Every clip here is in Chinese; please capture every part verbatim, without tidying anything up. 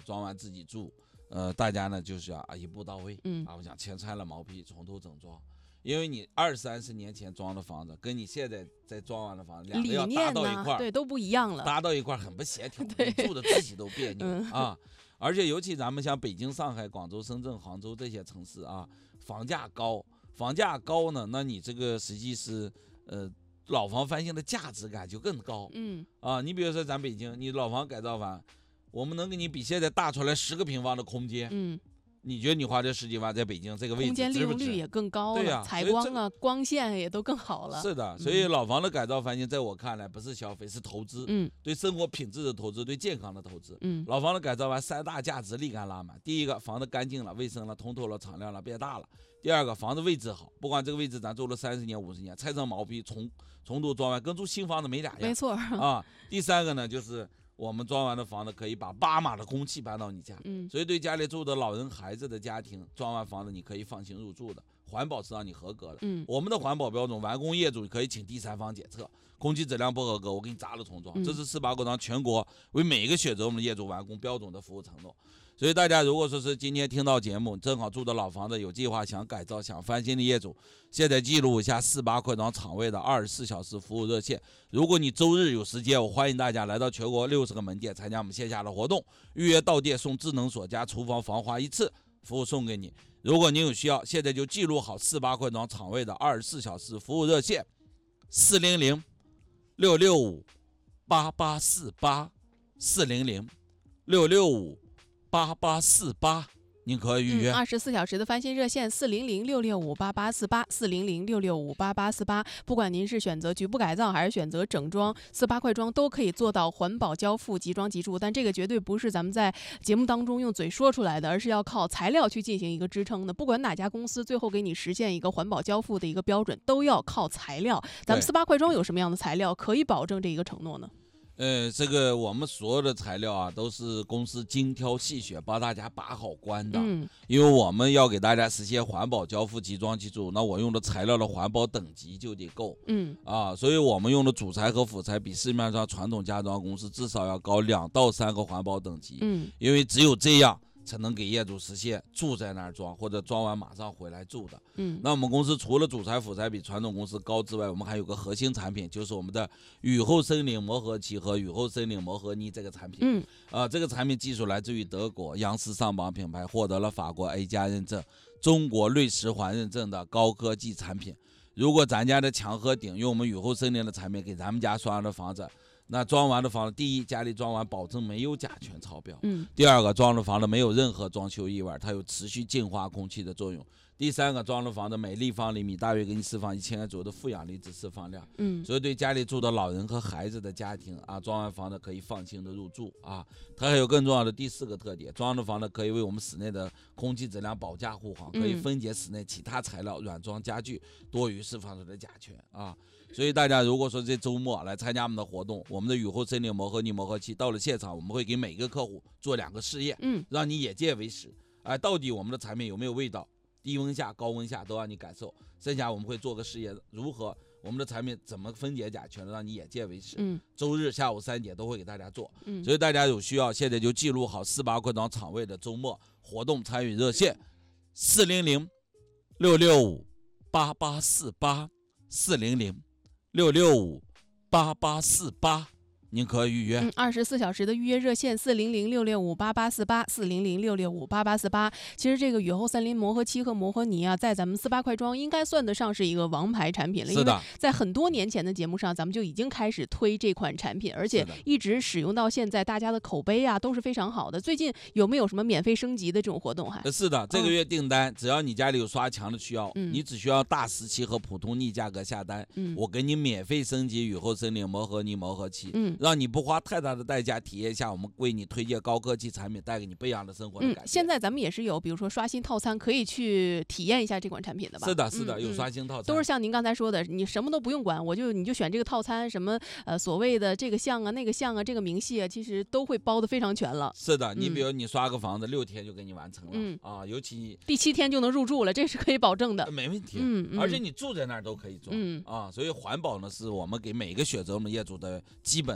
装完自己住，呃，大家呢就是要啊一步到位， 嗯啊，我想全拆了毛坯，从头整装。因为你二三十年前装的房子，跟你现在在装完的房子，两个要搭到一块儿， 对，都不一样了， 搭到一块儿很不协调，你住的自己都别扭、 嗯、 啊。而且尤其咱们像北京、上海、广州、深圳、杭州这些城市啊，房价高，房价高呢，那你这个实际是呃老房翻新的价值感就更高。 嗯啊，你比如说咱北京，你老房改造完，我们能给你比现在大出来十个平方的空间。 嗯。 你觉得你花这十几万在北京这个位置， 空间利用率也更高了， 对呀、啊， 采光啊、光线也都更好了。 是的，所以老房的改造翻新，在我看来不是消费，是投资。 嗯， 对生活品质的投资，对健康的投资。 嗯， 老房的改造完，三大价值立竿拉满。第一个，房子干净了、卫生了、通透了、敞亮了、变大了。第二个，房子位置好，不管这个位置咱住了三十年、五十年，拆成毛坯，重重度装完，跟住新房子没俩样。 没错啊。第三个呢，就是我们装完的房子可以把八码的空气搬到你家， 嗯， 所以对家里住的老人、孩子的家庭，装完房子你可以放心入住的，环保是让你合格的。 嗯， 我们的环保标准，完工业主可以请第三方检测，空气质量不合格，我给你砸了重装。 嗯、 这是四八购章全国为每一个选择我们的业主完工标准的服务承诺。所以大家如果说是今天听到节目，正好住的老房子有计划想改造、想翻新的业主，现在记录一下四八扩张厂位的二十四小时服务热线。如果你周日有时间，我欢迎大家来到全国六十个门店参加我们线下的活动，预约到店送智能锁加厨房防滑一次，服务送给你。如果您有需要，现在就记录好四八扩张厂位的二十四小时服务热线：四零零六六五八八四八四零零六六五八八四八，您可以预约。 二十四小时的翻新热线四零零六六五八八四八四零零六六五八八四八，不管您是选择局部改造还是选择整装，四八快装都可以做到环保交付、即装即住。但这个绝对不是咱们在节目当中用嘴说出来的，而是要靠材料去进行一个支撑的。不管哪家公司最后给你实现一个环保交付的一个标准，都要靠材料。咱们四八快装有什么样的材料可以保证这一个承诺呢？ 呃，这个我们所有的材料啊，都是公司精挑细选，帮大家把好关的。 嗯， 因为我们要给大家实现环保交付、即装即住，那我用的材料的环保等级就得够。 嗯， 啊，所以我们用的主材和辅材比市面上传统家装公司至少要高两到三个环保等级。 嗯， 因为只有这样，才能给业主实现住在那儿装，或者装完马上回来住的。 嗯， 那我们公司除了主材辅材比传统公司高之外，我们还有个核心产品，就是我们的雨后森林磨合漆和雨后森林磨合泥这个产品。 嗯， 啊，这个产品技术来自于德国，洋丝上榜品牌，获得了法国 A 加认证、中国瑞石环认证的高科技产品。如果咱家的墙和顶用我们雨后森林的产品给咱们家刷的房子，那装完的房子，第一，家里装完保证没有甲醛超标。 嗯。 第二个，装的房子没有任何装修异味，它有持续净化空气的作用。第三个，装的房子每立方厘米大约给你释放一千个左右的负氧离子释放量。 嗯。 所以对家里住的老人和孩子的家庭啊，装完房子可以放心的入住啊。它还有更重要的第四个特点，装的房子可以为我们室内的空气质量保驾护航，可以分解室内其他材料、软装家具多余释放出的甲醛啊。所以大家如果说这周末来参加我们的活动，我们的雨后森林磨合泥磨合漆到了现场，我们会给每个客户做两个试验， 嗯， 让你眼见为实，哎，到底我们的产品有没有味道，低温下、高温下都让你感受。剩下我们会做个试验，如何我们的产品怎么分解甲醛，让你眼见为实。 嗯， 周日下午三点都会给大家做。 嗯， 所以大家有需要，现在就记录好四八扩张厂位的周末活动参与热线：四零零六六五八八四八四零零六六五八八四八。您可以预约。 嗯，二十四小时的预约热线四零零六六五八八四八四零零六六五八八四八。其实这个雨后森林磨合漆和磨合泥啊，在咱们四八快装应该算得上是一个王牌产品了。 是的， 因为在很多年前的节目上，咱们就已经开始推这款产品，而且一直使用到现在，大家的口碑啊都是非常好的。最近有没有什么免费升级的这种活动？还是的，这个月订单，嗯、只要你家里有刷墙的需要， 嗯、 你只需要大时期和普通逆价格下单， 嗯、 我给你免费升级雨后森林磨合泥磨合漆， 嗯， 让你不花太大的代价体验一下我们为你推荐高科技产品，带给你不一样的生活的感觉。 嗯，现在咱们也是有，比如说刷新套餐，可以去体验一下这款产品的吧？ 是的，是的， 嗯、 有刷新套餐， 都是像您刚才说的，你什么都不用管，我就你就选这个套餐，什么呃所谓的这个项啊、那个项啊、这个明细啊，其实都会包得非常全了。 是的，你比如你刷个房子，六天就给你完成了， 嗯啊，尤其第七天就能入住了，这是可以保证的， 没问题。 嗯，嗯而且你住在那儿都可以装， 嗯啊，所以环保呢是我们给每个选择我们业主的基本的。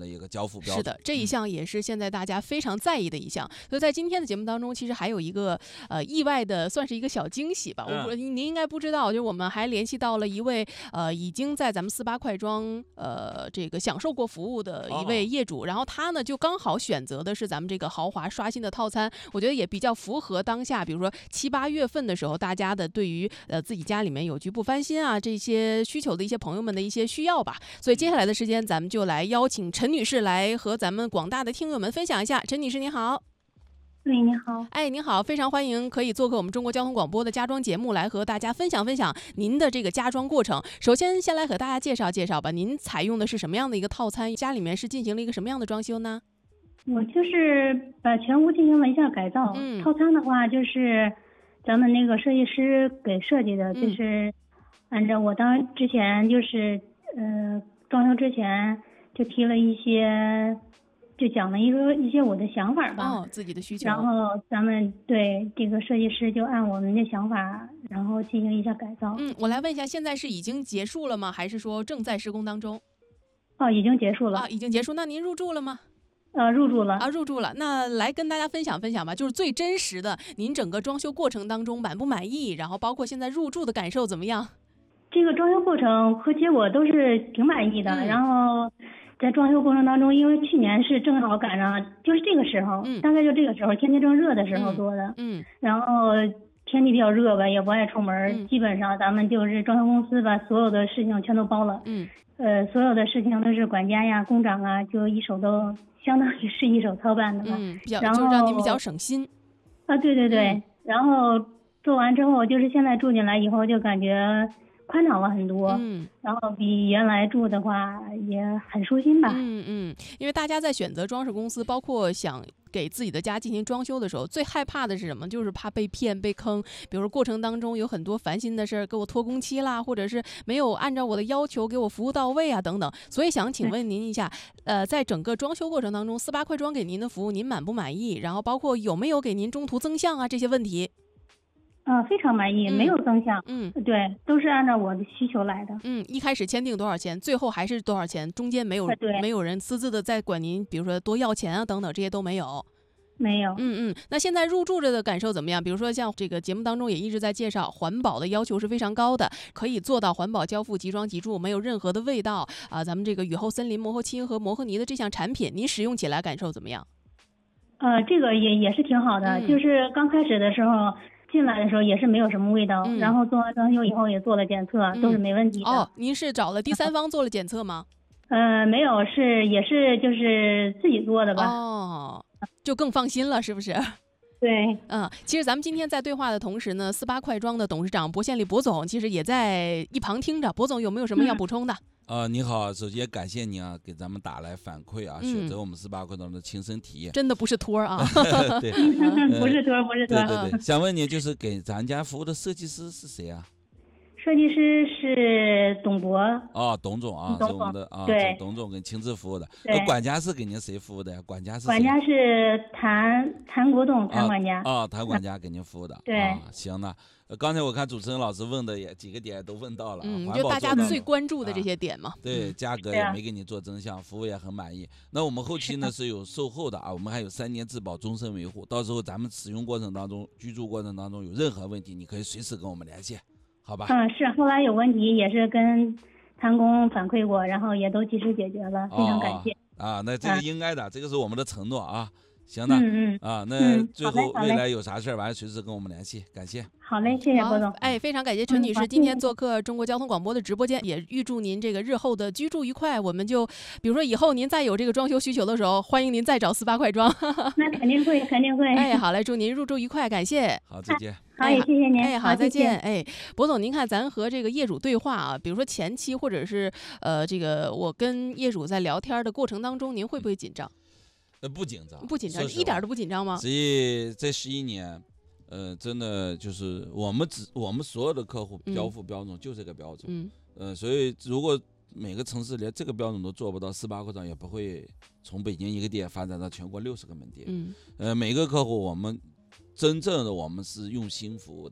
的一个交付标准。 是的，这一项也是现在大家非常在意的一项。所以在今天的节目当中，其实还有一个呃意外的，算是一个小惊喜吧。 嗯、 我您应该不知道，就我们还联系到了一位呃已经在咱们四八快装呃这个享受过服务的一位业主，哦、然后他呢就刚好选择的是咱们这个豪华刷新的套餐，我觉得也比较符合当下，比如说七八月份的时候，大家的对于呃自己家里面有局部翻新啊这些需求的一些朋友们的一些需要吧。所以接下来的时间，咱们就来邀请陈女士来和咱们广大的听友们分享一下。陈女士您好。 喂，你好。 哎，您好，非常欢迎可以做客我们中国交通广播的家装节目，来和大家分享分享您的这个家装过程。首先先来和大家介绍介绍吧，您采用的是什么样的一个套餐？家里面是进行了一个什么样的装修呢？ 我就是把全屋进行了一下改造。 嗯， 套餐的话就是咱们那个设计师给设计的，就是按照我当之前就是呃装修之前就提了一些，就讲了一个一些我的想法吧。 哦，自己的需求。 然后咱们对这个设计师就按我们的想法，然后进行一下改造。 嗯，我来问一下，现在是已经结束了吗？还是说正在施工当中？ 哦，已经结束了。 啊，已经结束。那您入住了吗？ 呃，入住了啊，入住了。那来跟大家分享分享吧，就是最真实的，您整个装修过程当中满不满意？然后包括现在入住的感受怎么样？ 这个装修过程和结果都是挺满意的。嗯、然后在装修过程当中，因为去年是正好赶上就是这个时候， 嗯、 大概就这个时候天气正热的时候做的。 嗯。嗯然后天气比较热吧，也不爱出门， 嗯、 基本上咱们就是装修公司把所有的事情全都包了。 嗯。 呃，所有的事情都是管家呀、工长啊，就一手都。相当于是一手操办的吧， 嗯，比较就让您比较省心。 啊，对对对， 嗯、 然后做完之后，就是现在住进来以后就感觉宽敞了很多， 嗯， 然后比原来住的话也很舒心吧。 嗯嗯，因为大家在选择装饰公司，包括想给自己的家进行装修的时候，最害怕的是什么？就是怕被骗、被坑。比如说过程当中有很多烦心的事儿，给我拖工期啦，或者是没有按照我的要求给我服务到位啊，等等。所以想请问您一下，呃，在整个装修过程当中，四八快装给您的服务您满不满意？然后包括有没有给您中途增项啊这些问题？ 呃，非常满意，没有增项。 嗯， 对，都是按照我的需求来的。 嗯，一开始签订多少钱，最后还是多少钱，中间没有没有人私自的在管您，比如说多要钱啊等等，这些都没有。 没有。 嗯嗯，那现在入住着的感受怎么样？比如说像这个节目当中也一直在介绍，环保的要求是非常高的，可以做到环保交付、即装即住，没有任何的味道啊。咱们这个雨后森林磨合漆和磨合泥的这项产品，您使用起来感受怎么样？ 呃，这个也也是挺好的， 嗯、 就是刚开始的时候。进来的时候也是没有什么味道， 嗯、 然后做完装修以后也做了检测， 嗯、 都是没问题的。 哦，您是找了第三方做了检测吗？ 呃，没有，是也是就是自己做的吧。 哦，就更放心了，是不是？ 对， 嗯，其实咱们今天在对话的同时呢，四八快装的董事长薄宪利薄总其实也在一旁听着。薄总有没有什么要补充的？ 嗯呃，你好，首先感谢你啊，给咱们打来反馈啊，选择我们四八快装的亲身体验， 真的不是托儿啊， 对， 不是托儿，不是托儿， 对对对，想问你，就是给咱家服务的设计师是谁啊？ 设计师是董博。 哦，董总啊， 董是我们的啊， 对， 董总给亲自服务的。 对， 管家是给您谁服务的呀？管家是谁？ 管家是谭谭国栋，谭管家。 啊，谭管家给您服务的。 对， 啊，行呢。刚才我看主持人老师问的也几个点都问到了， 嗯，就大家最关注的这些点嘛。 啊、对，价格也没给你做增项，服务也很满意。那我们后期呢是有售后的啊，我们还有三年质保、终身维护。到时候咱们使用过程当中、居住过程当中有任何问题，你可以随时跟我们联系，好吧？ 嗯，是，后来有问题也是跟谭工反馈过，然后也都及时解决了，非常感谢。 哦、啊，那这个应该的，啊、这个是我们的承诺啊。行的， 嗯嗯啊，那最后嗯、 未来有啥事儿，完了随时跟我们联系，感谢。 好嘞，谢谢郭总。 哎，非常感谢陈女士、嗯、今天做客中国交通广播的直播间，也预祝您这个日后的居住愉快。我们就比如说以后您再有这个装修需求的时候，欢迎您再找四八快装。 那肯定会，肯定会。 哎，好嘞，祝您入住愉快，感谢。 好，再见。 好，也谢谢您。 哎，好，再见。哎，薄总，您看咱和这个业主对话啊，比如说前期或者是呃这个我跟业主在聊天的过程当中，您会不会紧张？ 呃，不紧张， 不紧张，一点都不紧张吗？ 所以这十一年，呃，真的就是我们只我们所有的客户交付标准就这个标准， 嗯， 呃，所以如果每个城市连这个标准都做不到，四八快装也不会从北京一个店发展到全国六十个门店， 嗯， 呃，每个客户我们真正的我们是用心服务的，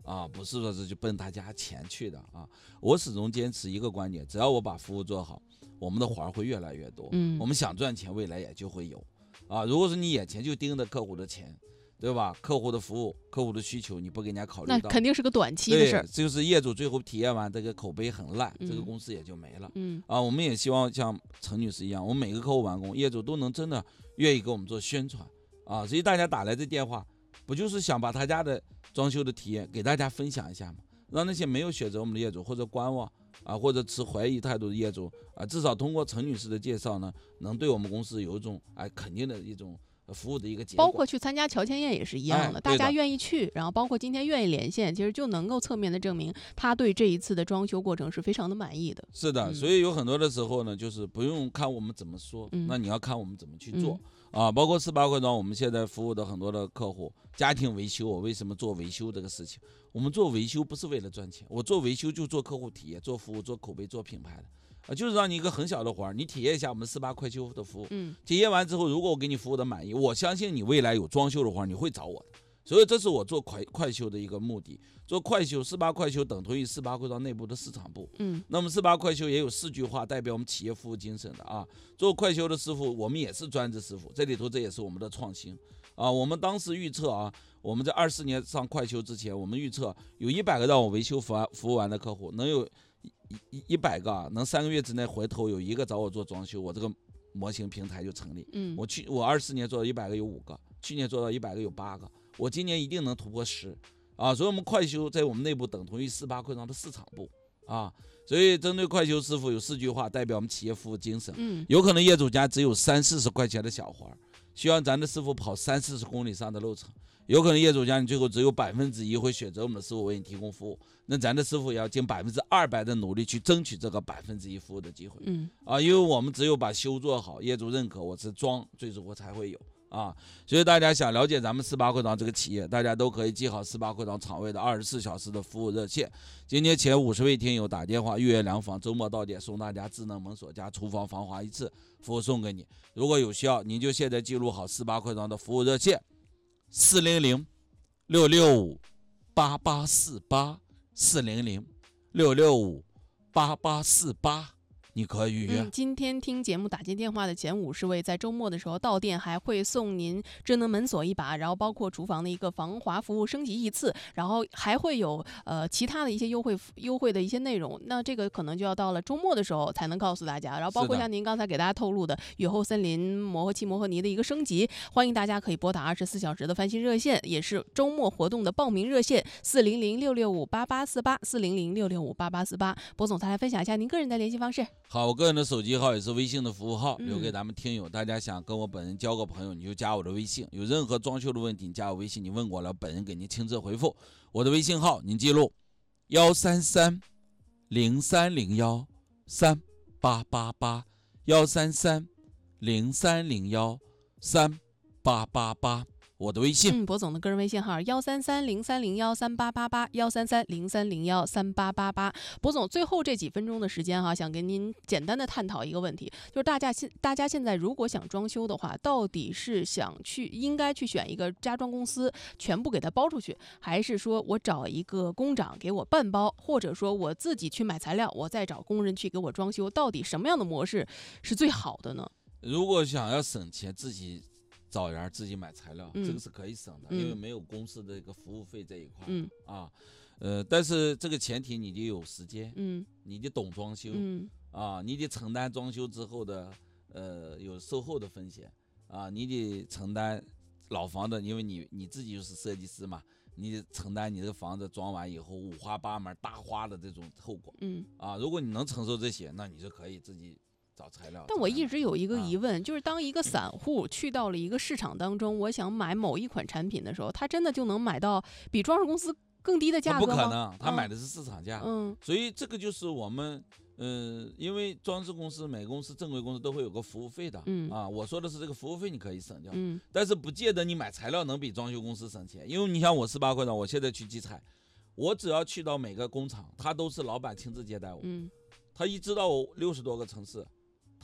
啊，不是说是去奔大家钱去的啊。我始终坚持一个观点，只要我把服务做好，我们的活儿会越来越多。 嗯， 我们想赚钱，未来也就会有啊。如果说你眼前就盯着客户的钱，对吧？客户的服务、客户的需求，你不给人家考虑到， 那肯定是个短期的事儿。 就是业主最后体验完这个口碑很烂， 嗯、 这个公司也就没了。 嗯啊，我们也希望像陈女士一样，我们每个客户完工，业主都能真的愿意给我们做宣传啊。所以大家打来这电话，不就是想把他家的装修的体验给大家分享一下吗？让那些没有选择我们的业主或者观望啊，或者持怀疑态度的业主啊，至少通过陈女士的介绍呢，能对我们公司有一种哎肯定的一种服务的一个结果。 包括去参加乔迁宴也是一样的， 哎、 大家愿意去，然后包括今天愿意连线，其实就能够侧面的证明他对这一次的装修过程是非常的满意的。 是的， 嗯、 所以有很多的时候呢，就是不用看我们怎么说， 嗯、 那你要看我们怎么去做。 嗯啊，包括四八快装，我们现在服务的很多的客户，家庭维修，我为什么做维修这个事情？我们做维修不是为了赚钱，我做维修就做客户体验、做服务、做口碑、做品牌的，啊，就是让你一个很小的活儿，你体验一下我们四八快修的服务。 嗯， 体验完之后，如果我给你服务的满意，我相信你未来有装修的话，你会找我的。所以这是我做快快修的一个目的。做快修，四八快修等同于四八快装内部的市场部。 嗯， 那么四八快修也有四句话代表我们企业服务精神的啊。做快修的师傅，我们也是专职师傅，这里头这也是我们的创新啊。我们当时预测啊，我们在二四年上快修之前，我们预测有一百个让我维修服完服务完的客户，能有一一百个啊，能三个月之内回头有一个找我做装修，我这个模型平台就成立。 嗯， 我去我二四年做到一百个有五个，去年做到一百个有八个，我今年一定能突破十。啊，所以我们快修在我们内部等同于四八快装的市场部啊，所以针对快修师傅有四句话代表我们企业服务精神。 嗯， 有可能业主家只有三四十块钱的小活儿，需要咱的师傅跑三四十公里上的路程，有可能业主家你最后只有百分之一会选择我们的师傅为你提供服务，那咱的师傅也要尽百分之二百的努力去争取这个百分之一服务的机会。 嗯， 啊，因为我们只有把修做好，业主认可，我是装，最终我才会有。啊，所以大家想了解咱们四八快装这个企业，大家都可以记好四八快装厂位的二十四小时的服务热线。今天前五十位听友打电话预约量房，周末到点送大家智能门锁加厨房防滑一次，服务送给你。如果有需要，您就现在记录好四八快装的服务热线：四零零六六五八八四八，四零零六六五八八四八。你可以预约、 嗯。今天听节目打进电话的前五十位，在周末的时候到店还会送您智能门锁一把，然后包括厨房的一个防滑服务升级一次，然后还会有呃其他的一些优惠优惠的一些内容。那这个可能就要到了周末的时候才能告诉大家。然后包括像您刚才给大家透露的雨后森林磨合漆磨合泥的一个升级，欢迎大家可以拨打二十四小时的翻新热线，也是周末活动的报名热线四零零六六五八八四八四零零六六五八八四八。博总，再来分享一下您个人的联系方式。 好，我个人的手机号也是微信的服务号， 嗯、 留给咱们听友。大家想跟我本人交个朋友，你就加我的微信。有任何装修的问题，你加我微信，你问过了，本人给您亲自回复。我的微信号您记录：幺三三零三零幺三八八八，幺三三零三零幺三八八八。我的微信， 嗯，博总的个人微信号幺三三零三零幺三八八八，幺三三零三零幺三八八八。博总，最后这几分钟的时间哈，想跟您简单的探讨一个问题，就是大家现大家现在如果想装修的话，到底是想去应该去选一个家装公司全部给它包出去，还是说我找一个工长给我半包，或者说我自己去买材料，我再找工人去给我装修，到底什么样的模式是最好的呢？ 如果想要省钱，自己找人自己买材料、 嗯、 这个是可以省的、 嗯、 因为没有公司的一个服务费这一块、 嗯、 啊，呃，但是这个前提你得有时间， 嗯， 你得懂装修， 嗯啊，你得承担装修之后的呃有售后的风险啊，你得承担老房的，因为你你自己就是设计师嘛，你得承担你这个房子装完以后五花八门大花的这种后果， 嗯啊，如果你能承受这些，那你就可以自己找材料。 但我一直有一个疑问、 啊、 就是当一个散户去到了一个市场当中，我想买某一款产品的时候，他真的就能买到比装饰公司更低的价格吗？ 不可能，他买的是市场价。 嗯， 所以这个就是我们，嗯、呃，因为装饰公司每个公司正规公司都会有个服务费的， 嗯啊，我说的是这个服务费你可以省掉， 嗯， 但是不见得你买材料能比装修公司省钱，因为你像我四八块的，我现在去集采，我只要去到每个工厂，他都是老板亲自接待我， 嗯， 他一知道我六十多个城市，他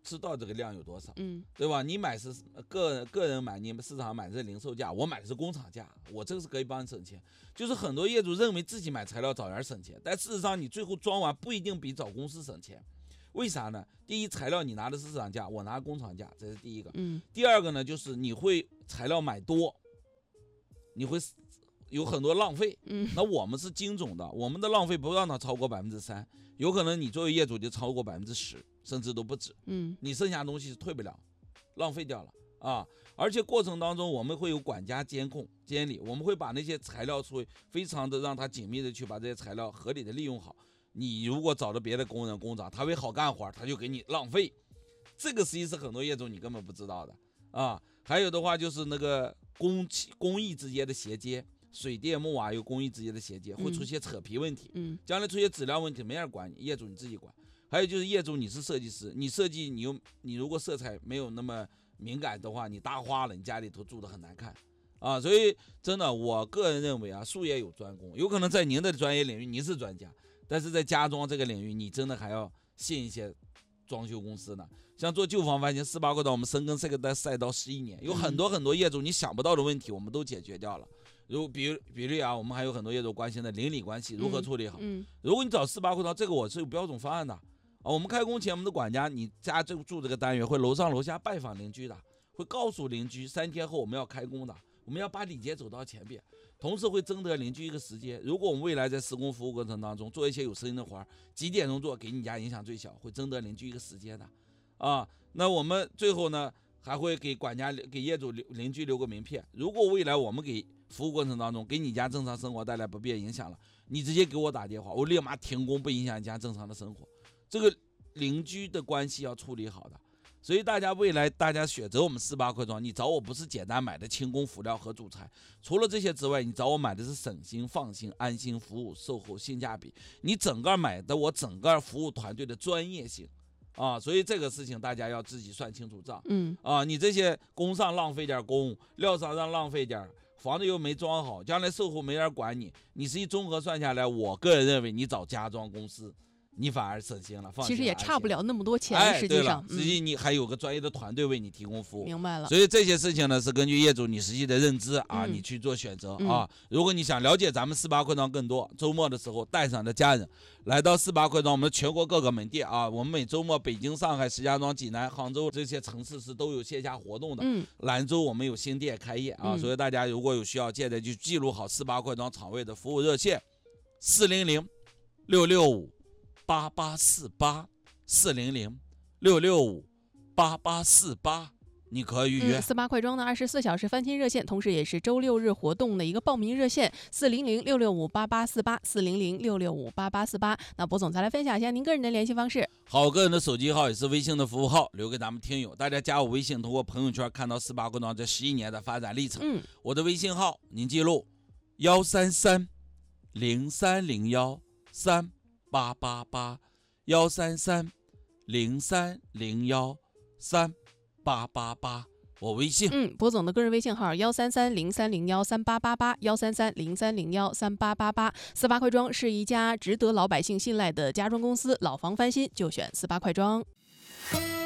知道这个量有多少， 嗯对吧？你买是个个人买，你们市场买的是零售价，我买的是工厂价，我这个是可以帮你省钱。就是很多业主认为自己买材料找人省钱，但事实上你最后装完不一定比找公司省钱。为啥呢？第一，材料你拿的是市场价，我拿工厂价，这是第一个。 嗯第二个呢，就是你会材料买多，你会有很多浪费。 嗯那我们是精总的，我们的浪费不让它超过百分之三，有可能你作为业主就超过百分之十，甚至都不止。 嗯你剩下的东西是退不了，浪费掉了啊！而且过程当中我们会有管家监控监理，我们会把那些材料会非常的让他紧密的去把这些材料合理的利用好。你如果找了别的工人工长，他为好干活，他就给你浪费，这个实际是很多业主你根本不知道的啊。还有的话就是那个工企工艺之间的衔接，水电木瓦有工艺之间的衔接，会出现扯皮问题， 嗯将来出现质量问题没人管你，业主你自己管。还有就是业主你是设计师，你设计你又你如果色彩没有那么敏感的话，你搭花了，你家里头住的很难看啊。所以真的，我个人认为啊，术业有专攻，有可能在您的专业领域您是专家，但是在家装这个领域，你真的还要信一些装修公司呢。像做旧房翻新，四八快装我们深耕这个赛道十一年，有很多很多业主你想不到的问题，我们都解决掉了。如比如比如啊，我们还有很多业主关心的邻里关系如何处理好。 嗯如果你找四八快装，这个我是有标准方案的啊。我们开工前，我们的管家，你家就住这个单元，会楼上楼下拜访邻居的，会告诉邻居三天后我们要开工的，我们要把礼节走到前边，同时会征得邻居一个时间。如果我们未来在施工服务过程当中做一些有声音的活儿，几点钟做给你家影响最小，会征得邻居一个时间的啊。那我们最后呢，还会给管家给业主邻居留个名片，如果未来我们给服务过程当中给你家正常生活带来不便影响了，你直接给我打电话，我立马停工，不影响你家正常的生活。这个邻居的关系要处理好的。所以大家未来大家选择我们四八快装，你找我不是简单买的轻工辅料和主材，除了这些之外，你找我买的是省心、放心、安心服务、售后性价比，你整个买的我整个服务团队的专业性啊。所以这个事情大家要自己算清楚账。 嗯啊，你这些工上浪费点工，料上让浪费点，房子又没装好，将来售后没人管你，你实际综合算下来，我个人认为你找家装公司，你反而省心了，放心了， 其实也差不了那么多钱， 哎， 实际上， 对了，实际你还有个专业的团队为你提供服务。 明白了。 所以这些事情呢，是根据业主你实际的认知啊， 嗯你去做选择嗯啊。如果你想了解咱们四八快装更多，周末的时候带上的家人来到四八快装，我们全国各个门店啊，我们每周末北京、上海、石家庄、济南、杭州这些城市是都有线下活动的。 嗯兰州我们有新店开业啊， 嗯所以大家如果有需要，记得就记录好四八快装厂位的服务热线：四零零六六五八八四八。四零零六六五八八四八，你可以预约。 嗯，四八快装的二十四小时翻新热线，同时也是周六日活动的一个报名热线，四零零六六五八八四八，四零零六六五八八四八。那博总再来分享一下您个人的联系方式。 好，我个人的手机号也是微信的服务号，留给咱们听友。大家加我微信，通过朋友圈看到四八快装这十一年的发展历程。 嗯， 我的微信号您记录：幺三三零三零幺三八八八，幺三三零三零幺三八八八，我微信。 嗯，博总的个人微信号幺三三零三零幺三八八八，幺三三零三零幺三八八八。四八快装是一家值得老百姓信赖的家装公司，老房翻新就选四八快装。